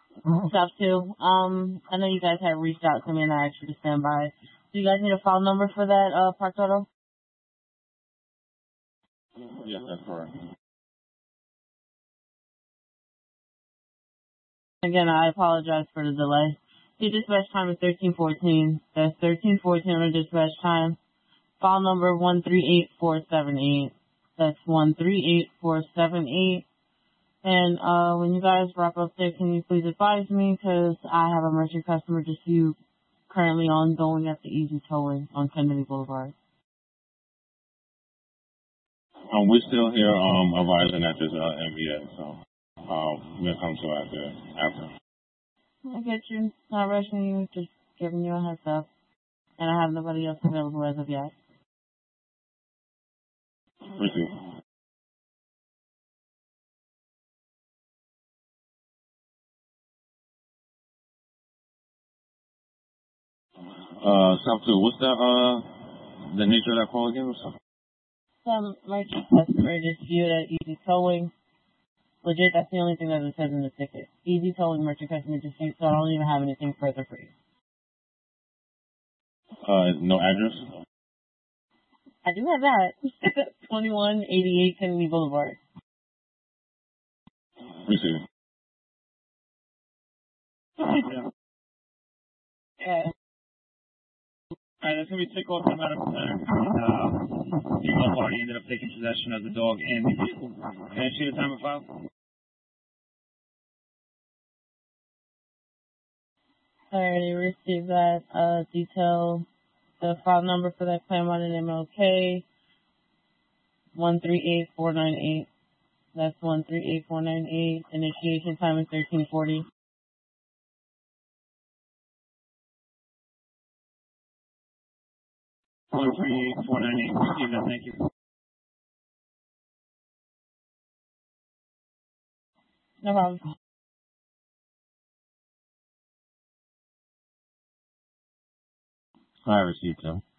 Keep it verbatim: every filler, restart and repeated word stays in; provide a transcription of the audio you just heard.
Stop two. Um, I know you guys had reached out to me and I asked you to stand by. Do you guys need a file number for that, uh, parked auto? Yes, that's correct. Again, I apologize for the delay. The dispatch time is thirteen fourteen. That's thirteen fourteen on the dispatch time. File number one three eight four seven eight. That's one three eight four seven eight. And uh, when you guys wrap up there, can you please advise me, because I have a merchant customer dispute currently ongoing at the Easy Towing on Kennedy Boulevard. Um, we're still here um, advising at this uh, M V S, so um, we'll come to after. after. I get you. Not rushing you, just giving you a heads up. And I have nobody else available as of yet. Receive. Uh, South two, what's the, uh, the nature of that call again? What's up? Some merchant customer dispute at Easy Towing. Legit, that's the only thing that it says in the ticket. Easy Towing merchant customer dispute, so I don't even have anything further for you. Uh, no address? I do have that. twenty-one eighty-eight Kennedy Boulevard. Receive. Yeah. Yeah. Alright, that's gonna be take off the medical center. Uh, female party ended up taking possession of the dog and the vehicle. Can I see the time of file? I already received that uh, detail. The file number for that claim on an M L K, one three eight four nine eight. That's one three eight four nine eight. Initiation time is thirteen forty. one three eight four nine eight. Receive that, thank you. No problem. I received them.